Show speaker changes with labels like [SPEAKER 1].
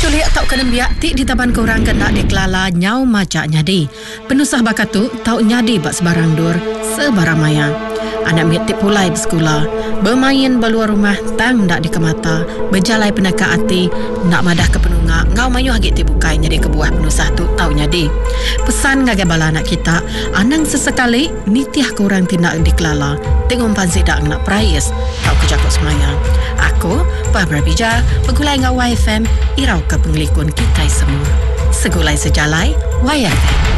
[SPEAKER 1] tuliak tau kena biak ti di taban korang kena dikelala nyau macak nyadi. Penusah bakatu tau nyadi bak sebarang dur sebarang maya. Anak miat tip pulai bersekolah, bermain beluar rumah tang dak dikemata, berjalai penaka hati nak madah ke penungak ngau mayu hagit ti bukai nyadi kebuah penusah tu tau nyadi. Pesan ngagai bala anak kita, anang sesekali nitiah korang tindak dikelala, tengok pansi dak nak prayes tau kejakut semaya. Aku Barbara Bija, pegulai ngau YFM, irau ke pengelikun kita semua. Segulai sejalai YFM.